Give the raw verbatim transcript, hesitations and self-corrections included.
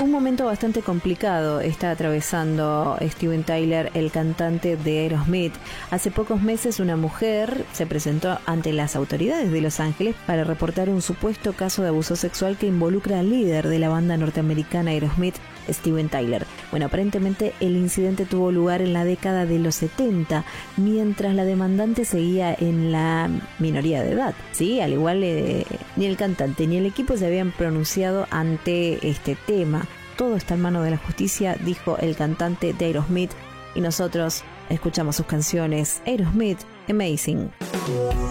Un momento bastante complicado está atravesando Steven Tyler, el cantante de Aerosmith. Hace pocos meses una mujer se presentó ante las autoridades de Los Ángeles para reportar un supuesto caso de abuso sexual que involucra al líder de la banda norteamericana Aerosmith, Steven Tyler. Bueno, aparentemente el incidente tuvo lugar en la década de los setenta, mientras la demandante seguía en la minoría de edad. Sí, al igual eh, ni el cantante ni el equipo se habían pronunciado ante este tema. Todo está en manos de la justicia, dijo el cantante de Aerosmith, y nosotros escuchamos sus canciones. Aerosmith, Amazing.